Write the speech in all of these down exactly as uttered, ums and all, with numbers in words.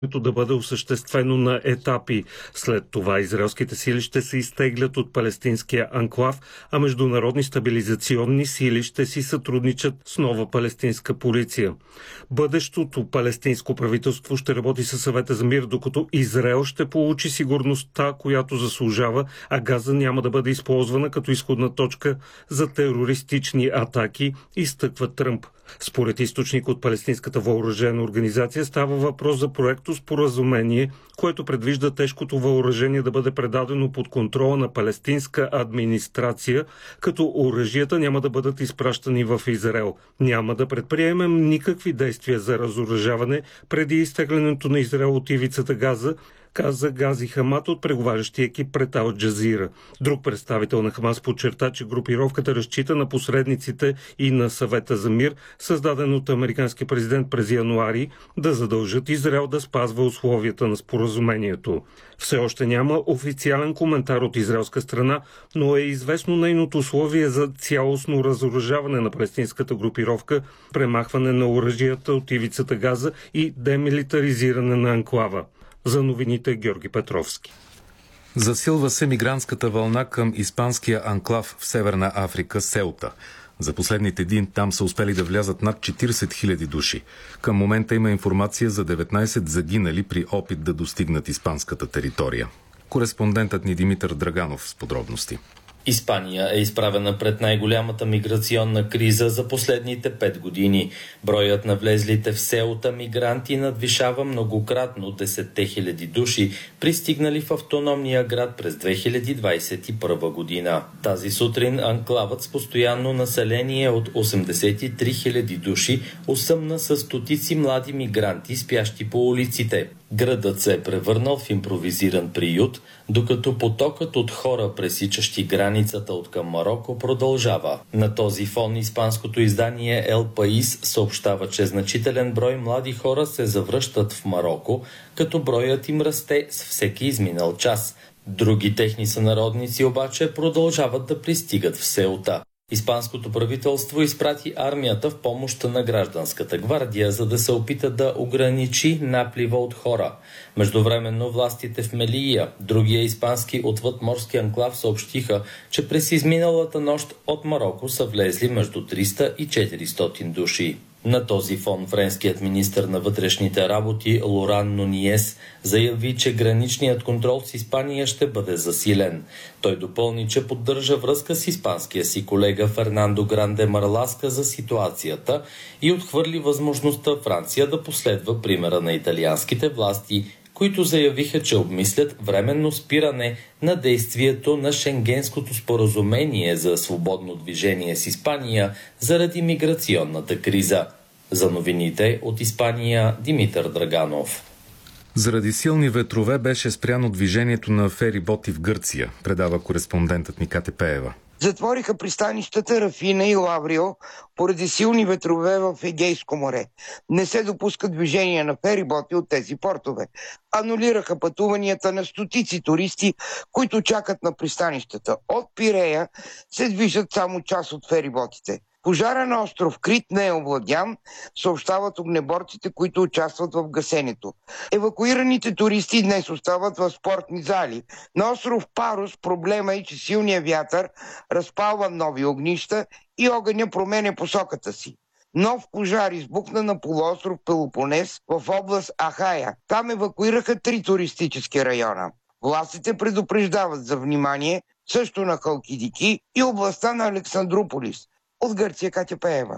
да бъде осъществено на етапи. След това израелските сили ще се изтеглят от палестинския анклав, а международни стабилизационни сили ще си сътрудничат с нова палестинска полиция. Бъдещото палестинско правителство ще работи със Съвета за мир, докато Израел ще получи сигурността, която заслужава, а Газа няма да бъде използвана като изходна точка за терористични атаки, изтъква Тръмп. Според източник от палестинската въоръжена организация става въпрос за проекто споразумение, което предвижда тежкото въоръжение да бъде предадено под контрола на палестинска администрация, като оръжията няма да бъдат изпращани в Израел. Няма да предприемем никакви действия за разоръжаване преди изтеглянето на Израел от ивицата Газа, каза Гази Хамад от преговарящия екип пред Ал Джазира. Друг представител на Хамас подчерта, че групировката разчита на посредниците и на Съвета за мир, създаден от американския президент през януари, да задължат Израел да спазва условията на споразумението. Все още няма официален коментар от израелска страна, но е известно нейното условие за цялостно разоръжаване на палестинската групировка, премахване на оръжията от ивицата Газа и демилитаризиране на анклава. За новините Георги Петровски. Засилва се мигрантската вълна към испанския анклав в Северна Африка, Сеута. За последните дни там са успели да влязат над четирийсет хиляди души. Към момента има информация за деветнайсет загинали при опит да достигнат испанската територия. Кореспондентът ни Димитър Драганов с подробности. Испания е изправена пред най-голямата миграционна криза за последните пет години. Броят на влезлите в Сеута мигранти надвишава многократно десетте хиляди души, пристигнали в автономния град през две хиляди двайсет и първа година. Тази сутрин анклавът с постоянно население от осемдесет и три хиляди души осъмна с стотици млади мигранти, спящи по улиците. Градът се е превърнал в импровизиран приют, докато потокът от хора, пресичащи границата от към Мароко, продължава. На този фон испанското издание Ел Паис съобщава, че значителен брой млади хора се завръщат в Мароко, като броят им расте с всеки изминал час. Други техни сънародници обаче продължават да пристигат в Сеута. Испанското правителство изпрати армията в помощ на гражданската гвардия, за да се опита да ограничи наплива от хора. Междувременно властите в Мелия, другия испански отвъдморски анклав, съобщиха, че през изминалата нощ от Мароко са влезли между триста и четиристотин души. На този фон френският министър на вътрешните работи Лоран Нуниес заяви, че граничният контрол с Испания ще бъде засилен. Той допълни, че поддържа връзка с испанския си колега Фернандо Гранде Марласка за ситуацията и отхвърли възможността Франция да последва примера на италианските власти, които заявиха, че обмислят временно спиране на действието на Шенгенското споразумение за свободно движение с Испания заради миграционната криза. За новините от Испания Димитър Драганов. Заради силни ветрове беше спряно движението на фериботи в Гърция, предава кореспондентът ни Кате Пеева. Затвориха пристанищата Рафина и Лаврио поради силни ветрове в Егейско море. Не се допуска движение на фериботи от тези портове. Анулираха пътуванията на стотици туристи, които чакат на пристанищата. От Пирея се движат само част от фериботите. Пожара на остров Крит не е овладян, съобщават огнеборците, които участват в гасенето. Евакуираните туристи днес остават в спортни зали. На остров Парус проблема е, че силният вятър разпалва нови огнища и огъня променя посоката си. Нов пожар избухна на полуостров Пелопонес в област Ахая. Там евакуираха три туристически района. Властите предупреждават за внимание също на Халкидики и областта на Александрополис. От Гърция Катя Пеева.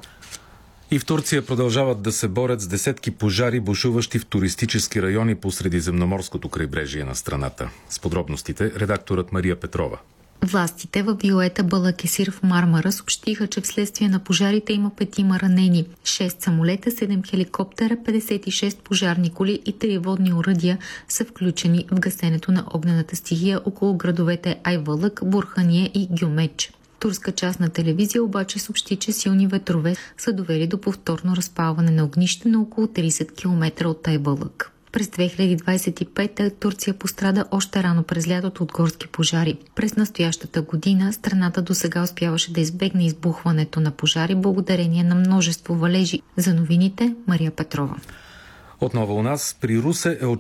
И в Турция продължават да се борят с десетки пожари, бушуващи в туристически райони по средиземноморското крайбрежие на страната. С подробностите редакторът Мария Петрова. Властите в Виолета Балакесир в Мармара съобщиха, че вследствие на пожарите има петима ранени. шест самолета, седем хеликоптера, петдесет и шест пожарни коли и три водни оръдия са включени в гасенето на огнената стихия около градовете Айвалък, Бурхания и Гюмеч. Турска частна телевизия обаче съобщи, че силни ветрове са довели до повторно разпалване на огнище на около трийсет километра от Айвалък. През две хиляди двайсет и пета Турция пострада още рано през лятото от горски пожари. През настоящата година страната досега успяваше да избегне избухването на пожари благодарение на множество валежи. За новините Мария Петрова. Отново у нас при Русе е